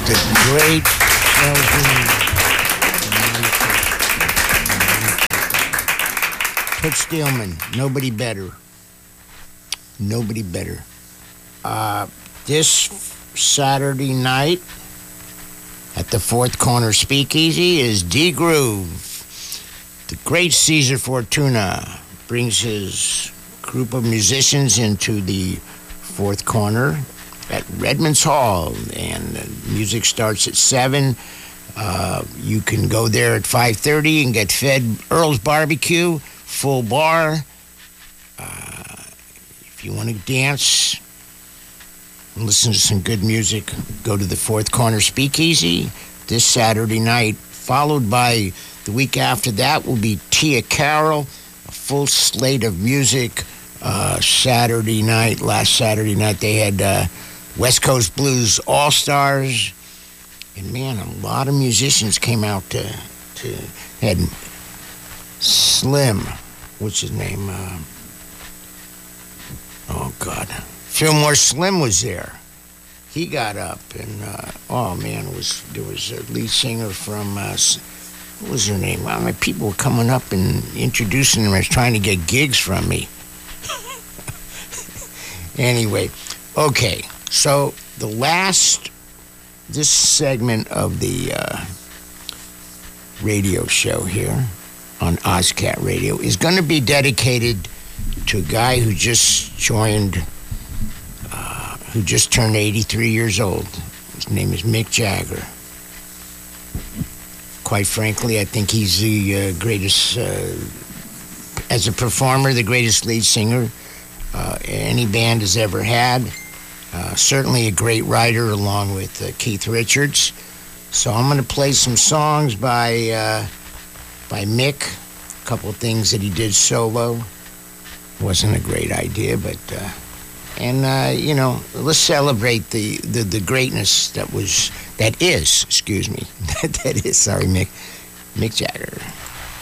the great Toots Thielemans. Nobody better. Nobody better. This Saturday night at the Fourth Corner Speakeasy is D-Groove. The great Caesar Fortuna brings his group of musicians into the Fourth Corner at Redmond's Hall, and the music starts at 7. You can go there at 5:30 and get fed Earl's Barbecue, full bar. If you want to dance and listen to some good music, go to the Fourth Corner Speakeasy this Saturday night, followed by the week after that will be Tia Carroll, a full slate of music. Saturday night, last Saturday night, they had West Coast Blues All-Stars. And man, a lot of musicians came out to had Slim, what's his name? Oh God, Fillmore Slim was there. He got up and oh man, there was a lead singer from what was her name? Wow, my people were coming up and introducing them as trying to get gigs from me. Anyway, okay, so this segment of the radio show here on OzCat Radio is going to be dedicated to a guy who just turned 83 years old. His name is Mick Jagger. Quite frankly, I think he's the greatest, as a performer, the greatest lead singer any band has ever had. Certainly a great writer along with Keith Richards. So I'm going to play some songs by Mick, a couple of things that he did solo. Wasn't a great idea, but let's celebrate the greatness that is Mick Jagger.